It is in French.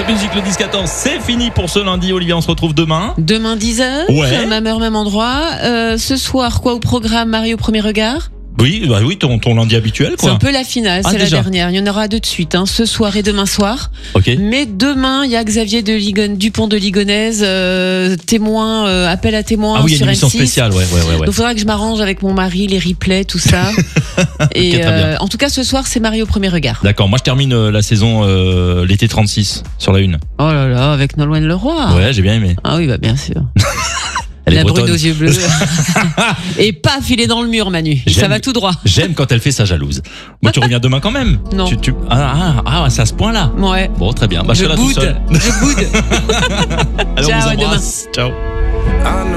Top Music le 10-14, c'est fini pour ce lundi. Olivier, on se retrouve demain. Demain 10h, Ouais. même heure, même endroit. Ce soir, quoi au programme, Marie au premier regard? Oui, bah oui, ton lundi habituel, C'est quoi. un peu la finale, Ah, c'est la déjà. dernière. Il y en aura deux de suite, ce soir et demain soir. Ok. Mais demain, il y a Xavier Dupont de Ligonnès, témoin, appel à témoins Ah oui, il y a sur une émission M6. spéciale, ouais. Donc il faudra que je m'arrange avec mon mari, les replays, tout ça. Et Ok, très bien. en tout cas, ce soir, c'est Marie au premier regard. D'accord, moi je termine la saison l'été 36 sur la une. Oh là là, avec Nolwenn Leroy. Ouais, j'ai bien aimé. Ah oui, bah bien sûr. Elle est La brune bretonne. aux yeux bleus. Et paf, il est dans le mur, Manu. Ça J'aime- va tout droit. J'aime quand elle fait sa jalouse. Bon, tu reviens demain quand même. Non. Ah, c'est à ce point-là. Ouais. Bon, très bien. Bah, je Je serai là tout boude. seul. Je boude. Alors, on Ciao, vous à demain. embrasse. Ciao. I know